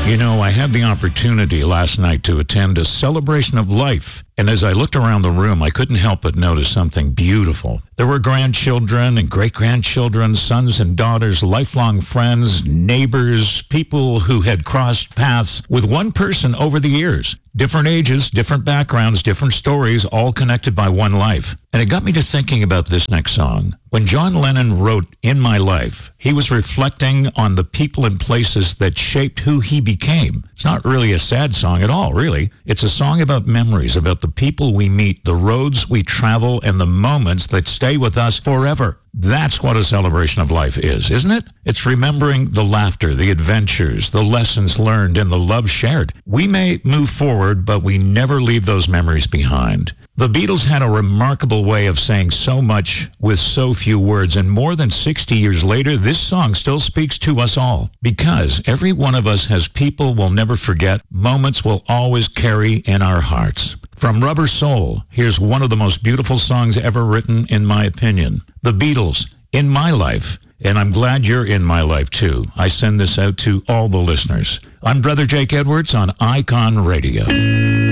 You know, I had the opportunity last night to attend a celebration of life. And as I looked around the room, I couldn't help but notice something beautiful. There were grandchildren and great-grandchildren, sons and daughters, lifelong friends, neighbors, people who had crossed paths with one person over the years. Different ages, different backgrounds, different stories, all connected by one life. And it got me to thinking about this next song. When John Lennon wrote In My Life, he was reflecting on the people and places that shaped who he became. It's not really a sad song at all, really. It's a song about memories, about the people we meet, the roads we travel, and the moments that stay with us forever. That's what a celebration of life is, isn't it? It's remembering the laughter, the adventures, the lessons learned, and the love shared. We may move forward, but we never leave those memories behind. The Beatles had a remarkable way of saying so much with so few words, and more than 60 years later, this song still speaks to us all. Because every one of us has people we'll never forget, moments we'll always carry in our hearts. From Rubber Soul, here's one of the most beautiful songs ever written, in my opinion. The Beatles, In My Life. And I'm glad you're in my life, too. I send this out to all the listeners. I'm Brother Jake Edwards on Icon Radio.